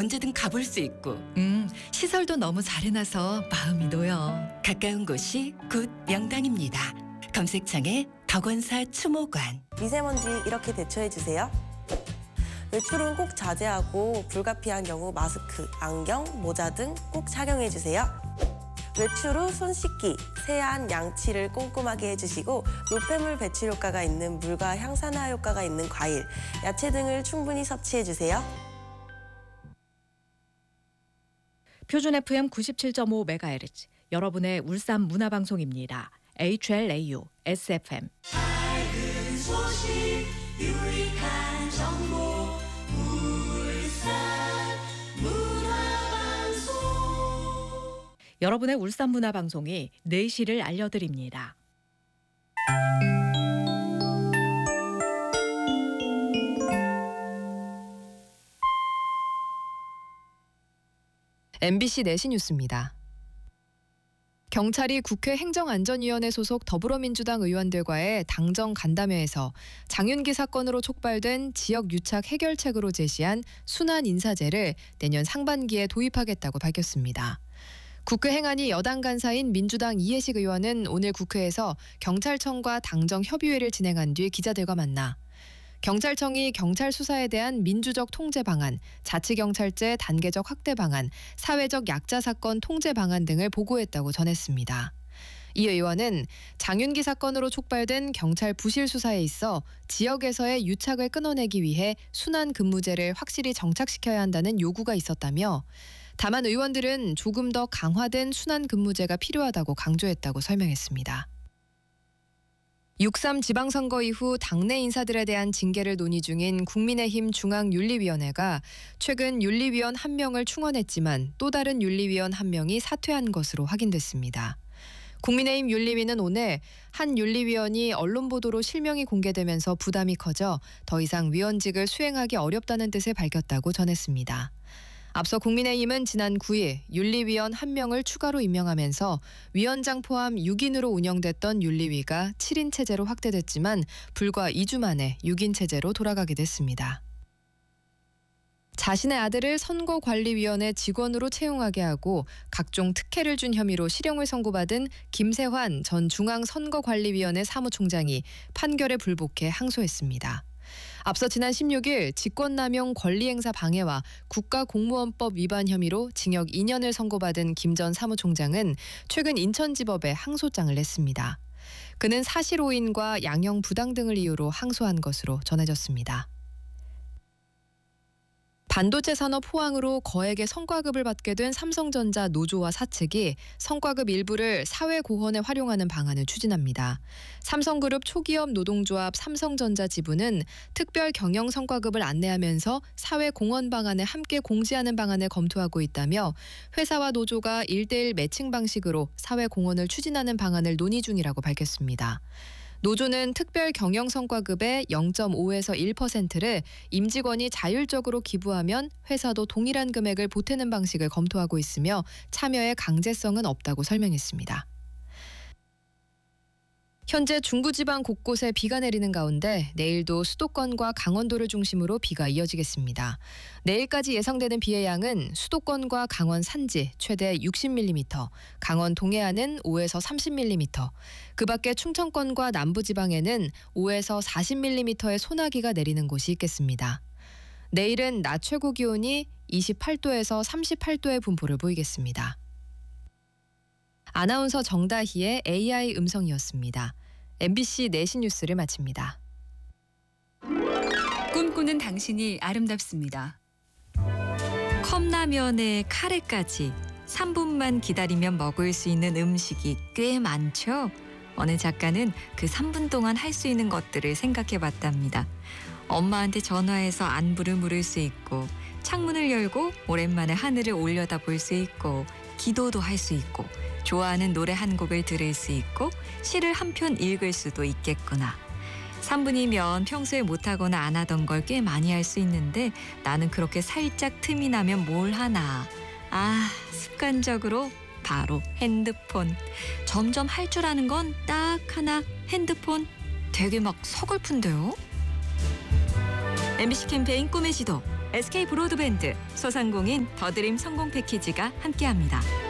언제든 가볼 수 있고 시설도 너무 잘 해놔서 마음이 놓여. 가까운 곳이 곧 명당입니다. 검색창에 덕원사 추모관. 미세먼지 이렇게 대처해주세요. 외출은 꼭 자제하고 불가피한 경우 마스크, 안경, 모자 등 꼭 착용해주세요. 외출 후 손 씻기, 세안, 양치를 꼼꼼하게 해주시고 노폐물 배출 효과가 있는 물과 향산화 효과가 있는 과일, 야채 등을 충분히 섭취해주세요. 표준 FM 97.5MHz 여러분의 울산 문화방송입니다. HLAU SFM. 밝은 소식 유익한 정보 울산 문화방송. 여러분의 울산 문화방송이 4시를 알려드립니다. MBC 4시 뉴스입니다. 경찰이 국회 행정안전위원회 소속 더불어민주당 의원들과의 당정 간담회에서 장윤기 사건으로 촉발된 지역 유착 해결책으로 제시한 순환 인사제를 내년 상반기에 도입하겠다고 밝혔습니다. 국회 행안위 여당 간사인 민주당 이해식 의원은 오늘 국회에서 경찰청과 당정 협의회를 진행한 뒤 기자들과 만나 경찰청이 경찰 수사에 대한 민주적 통제 방안, 자치경찰제 단계적 확대 방안, 사회적 약자 사건 통제 방안 등을 보고했다고 전했습니다. 이 의원은 장윤기 사건으로 촉발된 경찰 부실 수사에 있어 지역에서의 유착을 끊어내기 위해 순환 근무제를 확실히 정착시켜야 한다는 요구가 있었다며 다만 의원들은 조금 더 강화된 순환 근무제가 필요하다고 강조했다고 설명했습니다. 6.3 지방선거 이후 당내 인사들에 대한 징계를 논의 중인 국민의힘 중앙윤리위원회가 최근 윤리위원 1명을 충원했지만 또 다른 윤리위원 1명이 사퇴한 것으로 확인됐습니다. 국민의힘 윤리위는 오늘 한 윤리위원이 언론 보도로 실명이 공개되면서 부담이 커져 더 이상 위원직을 수행하기 어렵다는 뜻을 밝혔다고 전했습니다. 앞서 국민의힘은 지난 9일 윤리위원 1명을 추가로 임명하면서 위원장 포함 6인으로 운영됐던 윤리위가 7인 체제로 확대됐지만 불과 2주 만에 6인 체제로 돌아가게 됐습니다. 자신의 아들을 선거관리위원회 직원으로 채용하게 하고 각종 특혜를 준 혐의로 실형을 선고받은 김세환 전 중앙선거관리위원회 사무총장이 판결에 불복해 항소했습니다. 앞서 지난 16일 직권남용 권리행사 방해와 국가공무원법 위반 혐의로 징역 2년을 선고받은 김 전 사무총장은 최근 인천지법에 항소장을 냈습니다. 그는 사실오인과 양형 부당 등을 이유로 항소한 것으로 전해졌습니다. 반도체 산업 호황으로 거액의 성과급을 받게 된 삼성전자 노조와 사측이 성과급 일부를 사회공헌에 활용하는 방안을 추진합니다. 삼성그룹 초기업 노동조합 삼성전자 지부는 특별 경영 성과급을 안내하면서 사회공헌 방안을 함께 공지하는 방안을 검토하고 있다며 회사와 노조가 1:1 매칭 방식으로 사회공헌을 추진하는 방안을 논의 중이라고 밝혔습니다. 노조는 특별 경영 성과급의 0.5에서 1%를 임직원이 자율적으로 기부하면 회사도 동일한 금액을 보태는 방식을 검토하고 있으며 참여의 강제성은 없다고 설명했습니다. 현재 중부지방 곳곳에 비가 내리는 가운데 내일도 수도권과 강원도를 중심으로 비가 이어지겠습니다. 내일까지 예상되는 비의 양은 수도권과 강원 산지 최대 60mm, 강원 동해안은 5에서 30mm, 그 밖에 충청권과 남부지방에는 5에서 40mm의 소나기가 내리는 곳이 있겠습니다. 내일은 낮 최고 기온이 28도에서 38도의 분포를 보이겠습니다. 아나운서 정다희의 AI 음성이었습니다. MBC 4시 뉴스를 마칩니다. 꿈꾸는 당신이 아름답습니다. 컵라면에 카레까지 3분만 기다리면 먹을 수 있는 음식이 꽤 많죠. 어느 작가는 그 3분 동안 할 수 있는 것들을 생각해봤답니다. 엄마한테 전화해서 안부를 물을 수 있고 창문을 열고 오랜만에 하늘을 올려다볼 수 있고 기도도 할 수 있고 좋아하는 노래 한 곡을 들을 수 있고 시를 한 편 읽을 수도 있겠구나. 3분이면 평소에 못하거나 안 하던 걸 꽤 많이 할 수 있는데 나는 그렇게 살짝 틈이 나면 뭘 하나. 습관적으로 바로 핸드폰. 점점 할 줄 아는 건 딱 하나, 핸드폰. 되게 막 서글픈데요. MBC 캠페인 꿈의 지도. SK 브로드밴드, 소상공인 더드림 성공 패키지가 함께합니다.